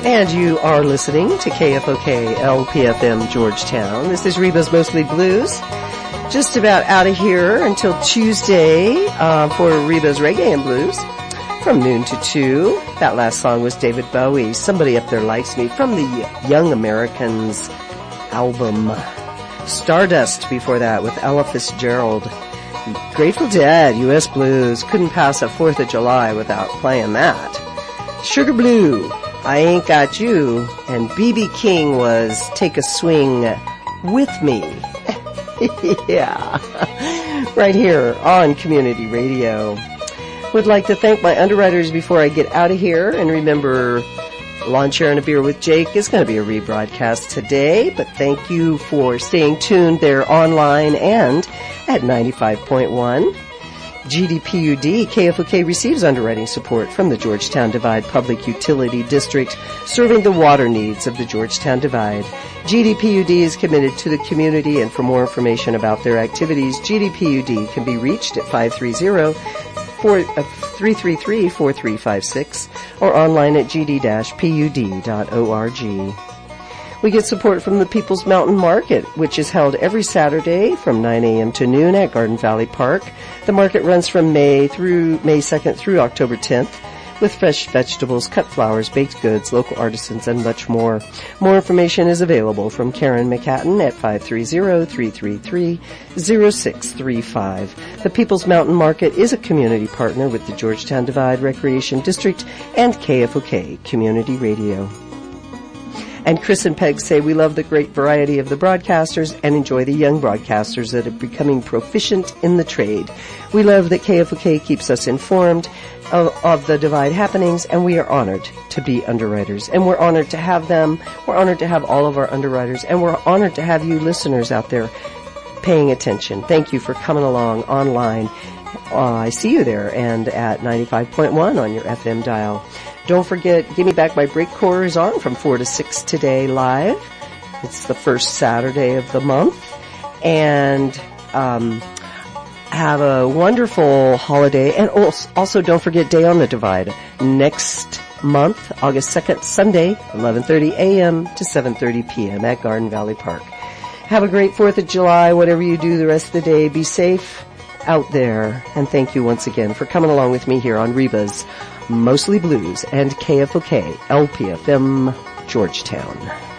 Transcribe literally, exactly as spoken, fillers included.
And you are listening to K F O K L P F M Georgetown. This is Reba's Mostly Blues. Just about out of here until Tuesday uh, for Reba's Reggae and Blues from noon to two. That last song was David Bowie, Somebody Up There Likes Me, from the Young Americans album. Stardust before that with Ella Fitzgerald. Grateful Dead, U S Blues. Couldn't pass a fourth of July without playing that. Sugar Blue, I Ain't Got You, and B B King was Take a Swing With Me. Yeah, right here on Community Radio. Would like to thank my underwriters before I get out of here, and remember, Lawn Chair and a Beer with Jake is going to be a rebroadcast today, but thank you for staying tuned there online and at ninety-five point one. G D P U D, K F O K receives underwriting support from the Georgetown Divide Public Utility District, serving the water needs of the Georgetown Divide. G D P U D is committed to the community, and for more information about their activities, G D P U D can be reached at five three zero, three three three, four three five six or online at g d dash p u d dot org. We get support from the People's Mountain Market, which is held every Saturday from nine a.m. to noon at Garden Valley Park. The market runs from May through May second through October tenth, with fresh vegetables, cut flowers, baked goods, local artisans, and much more. More information is available from Karen McCatton at five three zero, three three three, zero six three five. The People's Mountain Market is a community partner with the Georgetown Divide Recreation District and K F O K Community Radio. And Chris and Peg say we love the great variety of the broadcasters and enjoy the young broadcasters that are becoming proficient in the trade. We love that K F O K keeps us informed of, of the Divide happenings, and we are honored to be underwriters. And we're honored to have them. We're honored to have all of our underwriters, and we're honored to have you listeners out there paying attention. Thank you for coming along online. Uh, I see you there, and at ninety-five point one on your F M dial. Don't forget, Give Me Back My Break Core is on from four to six today live. It's the first Saturday of the month. And um, have a wonderful holiday. And also, also don't forget Day on the Divide. Next month, August second, Sunday, eleven thirty a.m. to seven thirty p.m. at Garden Valley Park. Have a great fourth of July. Whatever you do the rest of the day, be safe out there. And thank you once again for coming along with me here on Reba's Mostly Blues and K F O K L P F M Georgetown.